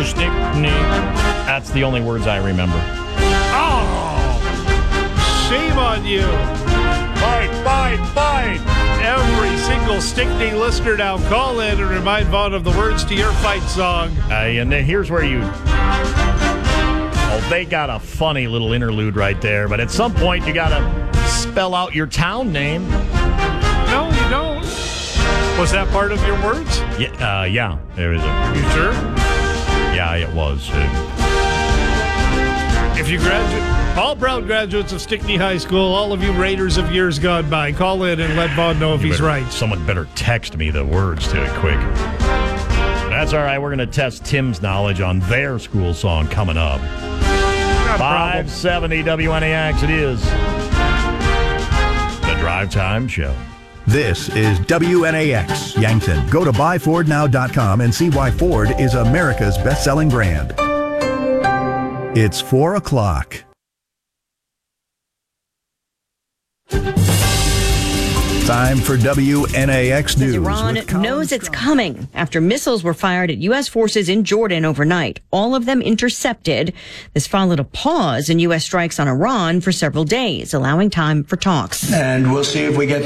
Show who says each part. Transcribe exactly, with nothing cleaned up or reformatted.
Speaker 1: Stickney. That's the only words I remember.
Speaker 2: Oh, shame on you.
Speaker 1: Fight, fight, fight.
Speaker 2: Every single Stickney listener now call in and remind Vaughn of the words to your fight song.
Speaker 1: Uh, and then here's where you... Oh, they got a funny little interlude right there, but at some point you got to spell out your town name.
Speaker 2: No, you don't. Was that part of your words?
Speaker 1: Yeah, uh, yeah. There is a...
Speaker 2: You sure?
Speaker 1: Yeah, it was. Uh,
Speaker 2: If you graduate, all proud graduates of Stickney High School, all of you Raiders of years gone by, call in and let Vaughn know if he's
Speaker 1: better,
Speaker 2: right.
Speaker 1: Someone better text me the words to it quick. That's all right. We're going to test Tim's knowledge on their school song coming up. five seventy W N A X, it is the Drive Time Show.
Speaker 3: This is W N A X, Yankton. Go to buy ford now dot com and see why Ford is America's best-selling brand. It's four o'clock. Time for W N A X News.
Speaker 4: Iran knows it's coming after missiles were fired at U S forces in Jordan overnight. All of them intercepted. This followed a pause in U S strikes on Iran for several days, allowing time for talks.
Speaker 5: And we'll see if we get